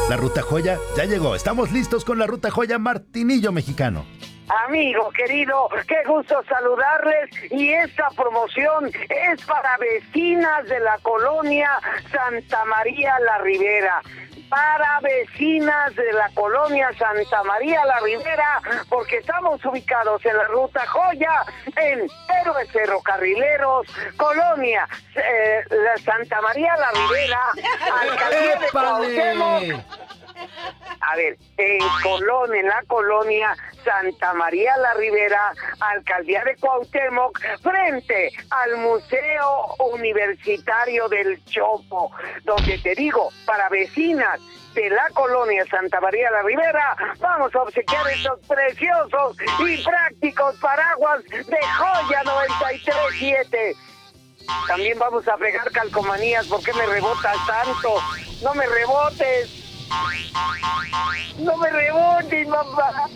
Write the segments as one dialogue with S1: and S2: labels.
S1: La Ruta Joya ya llegó. Estamos listos con la Ruta Joya Martinillo Mexicano.
S2: Amigo querido, qué gusto saludarles, y esta promoción es para vecinas de la colonia Santa María la Ribera. Para vecinas de la colonia Santa María la Ribera, porque estamos ubicados en la Ruta Joya, en Héroes Ferrocarrileros, colonia la Santa María la Ribera, alcaldía de Cuauhtémoc. A ver, en la colonia Santa María la Ribera, alcaldía de Cuauhtémoc, frente al Museo Universitario del Chopo, donde te digo, para vecinas de la colonia Santa María la Ribera, vamos a obsequiar estos preciosos y prácticos paraguas de Joya 93.7. También vamos a fregar calcomanías. ¿Por qué me rebotas tanto? No me rebotes. No me rebotes, mamá.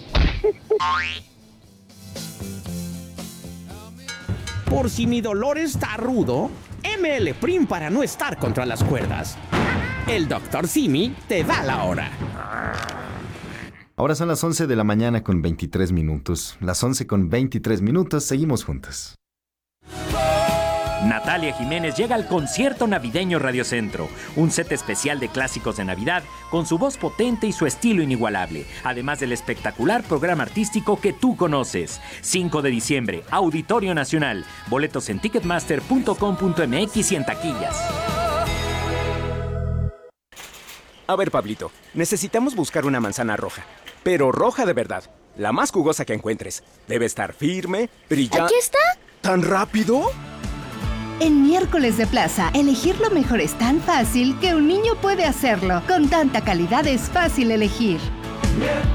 S3: Por si mi dolor está rudo, ML Prim para no estar contra las cuerdas. El Dr. Simi te da la hora.
S4: Ahora son las 11 de la mañana con 23 minutos. Las 11 con 23 minutos, seguimos juntos.
S5: Natalia Jiménez llega al concierto navideño Radio Centro, un set especial de clásicos de Navidad con su voz potente y su estilo inigualable, además del espectacular programa artístico que tú conoces. 5 de diciembre, Auditorio Nacional. Boletos en ticketmaster.com.mx y en taquillas.
S6: A ver, Pablito, necesitamos buscar una manzana roja, pero roja de verdad, la más jugosa que encuentres. Debe estar firme, brillante.
S7: ¿Aquí está?
S6: ¿Tan rápido?
S7: En Miércoles de Plaza, elegir lo mejor es tan fácil que un niño puede hacerlo. Con tanta calidad es fácil elegir.